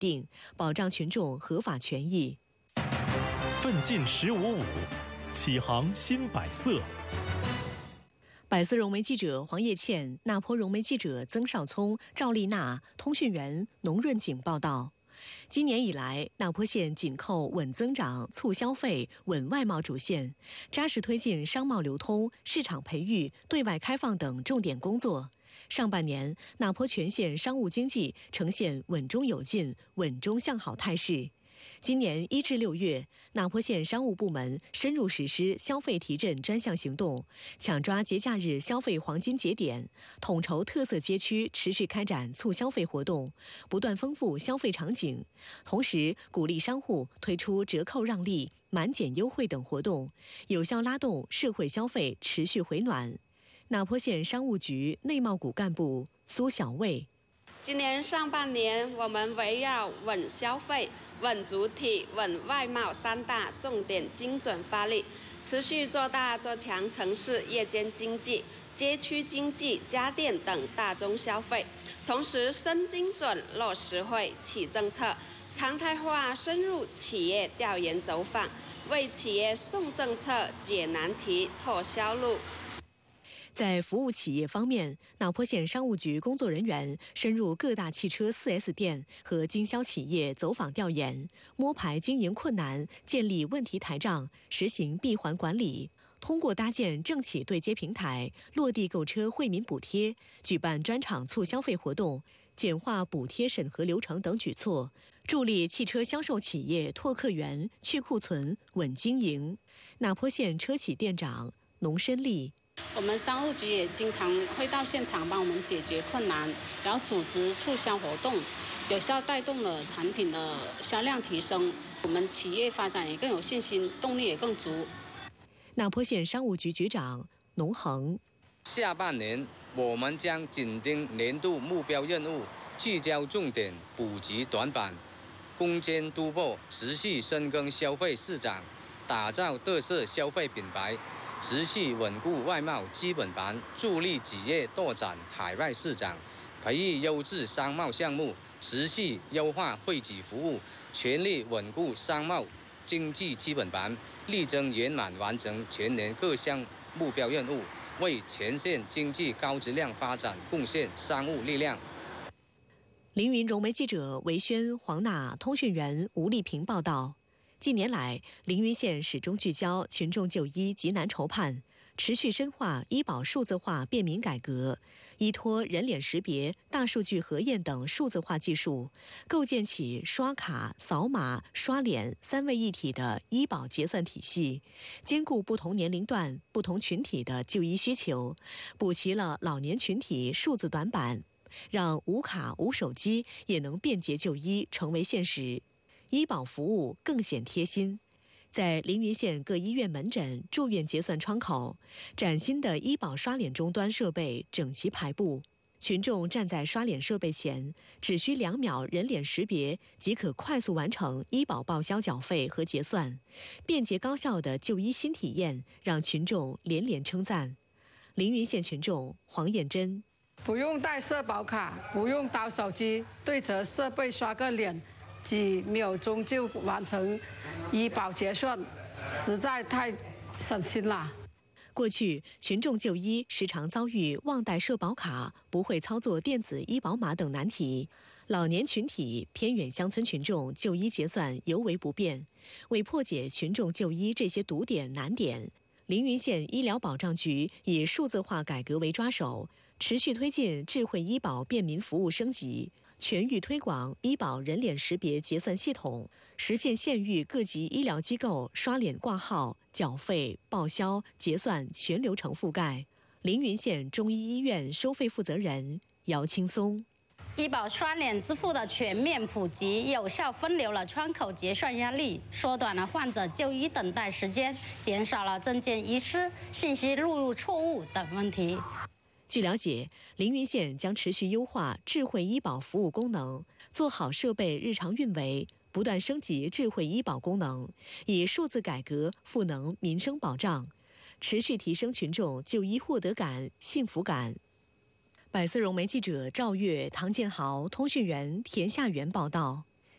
定，保障群众合法权益。 奋进15.5，启航新百色。 百色融媒记者黄叶倩、那坡融媒记者曾少聪、赵丽娜、通讯员农润景报道。今年以来，那坡县紧扣稳增长、促消费、稳外贸主线，扎实推进商贸流通、市场培育、对外开放等重点工作。上半年，那坡全县商务经济呈现稳中有进、稳中向好态势。今年1至6月，那坡县商务部门深入实施消费提振专项行动，抢抓节假日消费黄金节点，统筹特色街区持续开展促消费活动，不断丰富消费场景，同时鼓励商户推出折扣让利、满减优惠等活动，有效拉动社会消费持续回暖。那坡县商务局内贸股干部苏小卫。 今年上半年，我们围绕稳消费、稳主体、稳外贸3大重点精准发力，持续做大做强城市夜间经济、街区经济、家电等大宗消费，同时深精准落实惠企政策，常态化深入企业调研走访，为企业送政策、解难题、拓销路。 在服务企业方面，那坡县商务局工作人员深入各大汽车 4S 店和经销企业走访调研，摸排经营困难，建立问题台账，实行闭环管理。通过搭建政企对接平台，落地购车惠民补贴，举办专场促消费活动，简化补贴审核流程等举措，助力汽车销售企业拓客源、去库存、稳经营。那坡县车企店长农申利。 我们商务局也经常会到现场帮我们解决困难，然后组织促销活动，有效带动了产品的销量提升，我们企业发展也更有信心，动力也更足。 那坡县商务局局长农恒。 下半年我们将紧盯年度目标任务，聚焦重点，补齐短板，攻坚突破，持续深耕消费市场，打造特色消费品牌，持续稳固外贸基本盘，助力企业拓展海外市场，培育优质商贸项目，持续优化惠企服务，全力稳固商贸经济基本盘，力争圆满完成全年各项目标任务，为全县经济高质量发展贡献商务力量。 凌云融媒记者韦轩、黄娜，通讯员吴丽萍报道。近年来，凌云县始终聚焦群众就医急难筹盼，持续深化医保数字化便民改革，依托人脸识别、大数据核验等数字化技术，构建起刷卡、扫码、刷脸3位一体的医保结算体系，兼顾不同年龄段、不同群体的就医需求，补齐了老年群体数字短板，让无卡无手机也能便捷就医成为现实。医保服务更显贴心，在凌云县各医院门诊、住院结算窗口，崭新的医保刷脸终端设备整齐排布，群众站在刷脸设备前，只需2秒人脸识别即可快速完成医保报销缴费和结算，便捷高效的就医新体验让群众连连称赞。凌云县群众黄燕珍： 不用带社保卡，不用掏手机，对着设备刷个脸，几秒钟就完成医保结算，实在太省心了。 过去，群众就医时常遭遇忘带社保卡、不会操作电子医保码等难题，老年群体、偏远乡村群众就医结算尤为不便。为破解群众就医这些堵点难点，凌云县医疗保障局以数字化改革为抓手，持续推进智慧医保便民服务升级，全域推广医保人脸识别结算系统，实现县域各级医疗机构刷脸挂号、缴费、报销、结算全流程覆盖。凌云县中医医院收费负责人姚青松： 医保刷脸支付的全面普及，有效分流了窗口结算压力，缩短了患者就医等待时间，减少了证件遗失、信息录入错误等问题。 据了解，凌云县将持续优化智慧医保服务功能，做好设备日常运维，不断升级智慧医保功能，以数字改革赋能民生保障，持续提升群众就医获得感、幸福感。百色融媒记者赵月、唐建豪，通讯员田夏元报道。